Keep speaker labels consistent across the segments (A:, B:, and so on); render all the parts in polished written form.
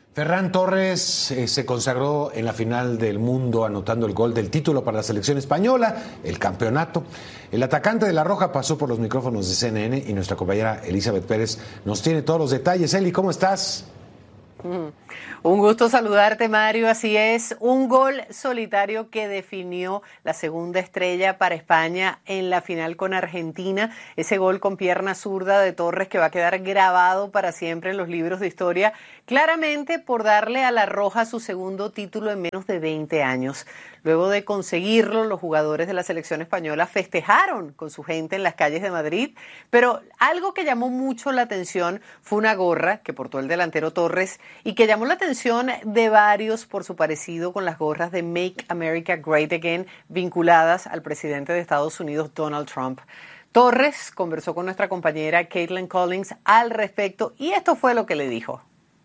A: Ferran Torres se consagró en la final del mundo anotando el gol del título para la selección española, el campeonato. El atacante de La Roja pasó por los micrófonos de CNN y nuestra compañera Elizabeth Pérez nos tiene todos los detalles. Eli, ¿cómo estás?
B: Un gusto saludarte, Mario. Así es, un gol solitario que definió la segunda estrella para España en la final con Argentina. Ese gol con pierna zurda de Torres que va a quedar grabado para siempre en los libros de historia, claramente por darle a La Roja su segundo título en menos de 20 años. Luego de conseguirlo, los jugadores de la selección española festejaron con su gente en las calles de Madrid, pero algo que llamó mucho la atención fue una gorra que portó el delantero Torres y que llamó la atención de varios por su parecido con las gorras de Make America Great Again vinculadas al presidente de Estados Unidos, Donald Trump. Torres conversó con nuestra compañera Caitlin Collins al respecto y esto fue lo que le dijo.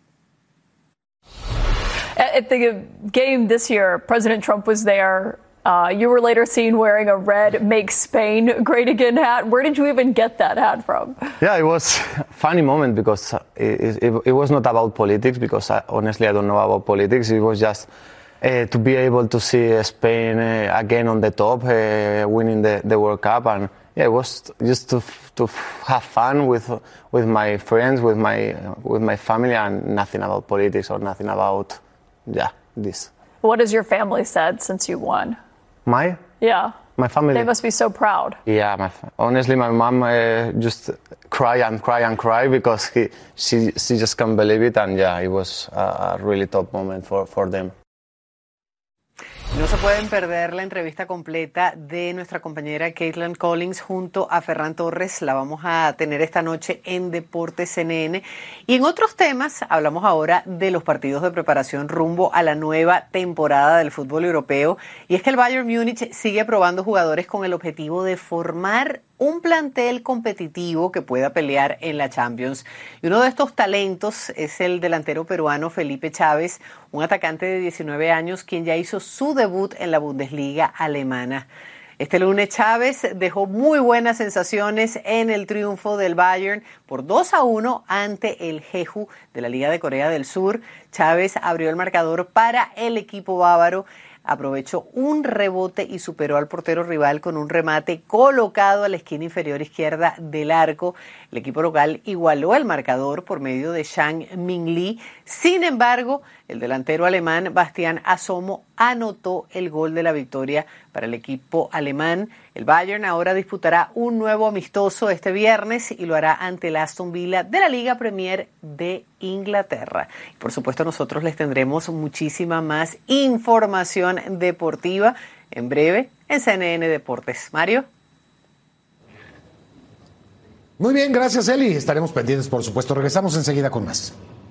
C: At the game this year, President Trump was there. You were later seen wearing a red Make Spain Great Again hat. Where did you even get that hat from?
D: Yeah, it was a funny moment because it was not about politics, because honestly I don't know about politics. It was just to be able to see Spain again on the top, winning the World Cup, and yeah, it was just to have fun with my friends, with my family, and nothing about politics or nothing about this.
C: What has your family said since you won?
D: My family.
C: They must be so proud.
D: Yeah, honestly, my mom just cry and cry and cry because she just can't believe it, and yeah, it was a really top moment for them.
B: No se pueden perder la entrevista completa de nuestra compañera Caitlin Collins junto a Ferran Torres. La vamos a tener esta noche en Deportes CNN. Y en otros temas, hablamos ahora de los partidos de preparación rumbo a la nueva temporada del fútbol europeo. Y es que el Bayern Múnich sigue probando jugadores con el objetivo de formar un plantel competitivo que pueda pelear en la Champions. Y uno de estos talentos es el delantero peruano Felipe Chávez, un atacante de 19 años quien ya hizo su debut en la Bundesliga alemana. Este lunes Chávez dejó muy buenas sensaciones en el triunfo del Bayern por 2-1 ante el Jeju de la Liga de Corea del Sur. Chávez abrió el marcador para el equipo bávaro. Aprovechó un rebote y superó al portero rival con un remate colocado a la esquina inferior izquierda del arco. El equipo local igualó el marcador por medio de Zhang Mingli. Sin embargo, el delantero alemán Bastian Asomo anotó el gol de la victoria para el equipo alemán. El Bayern ahora disputará un nuevo amistoso este viernes y lo hará ante el Aston Villa de la Liga Premier de Inglaterra. Y por supuesto nosotros les tendremos muchísima más información deportiva en breve en CNN Deportes. Mario.
A: Muy bien, gracias Eli. Estaremos pendientes, por supuesto. Regresamos enseguida con más.